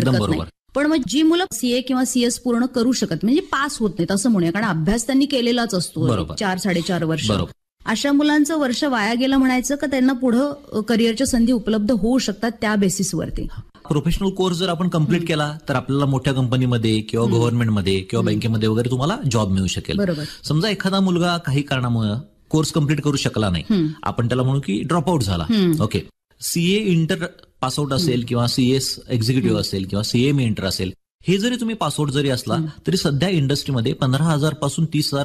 शकत नाही. पण मग जी मुलं सीए किंवा सीएस पूर्ण करू शकत म्हणजे पास होत नाहीत असं म्हणूया, कारण अभ्यास त्यांनी केलेलाच असतो 4-4.5 वर्ष, अशा मुलांचं वर्ष वाया गेलं म्हणायचं का त्यांना पुढे करिअरच्या संधी उपलब्ध होऊ शकतात त्या बेसिसवरती? प्रोफेशनल कोर्स जर आपण कंप्लीट केला तर आपल्याला मोठ्या कंपनीमध्ये किंवा गव्हर्नमेंटमध्ये किंवा बँकेमध्ये वगैरे तुम्हाला जॉब मिळू शकेल. समजा एखादा मुलगा काही कारणामुळे कोर्स कंप्लीट करू शकला नाही, आपण त्याला म्हणू की ड्रॉपआउट झाला. ओके, सीए इंटर पासआउट असेल किंवा सीएस एक्झिक्युटिव्ह असेल किंवा सीएमए इंटर असेल, हे जरी तुम्ही पासआउट जरी असला तरी सध्या इंडस्ट्रीमध्ये 15,000 पासून 30,000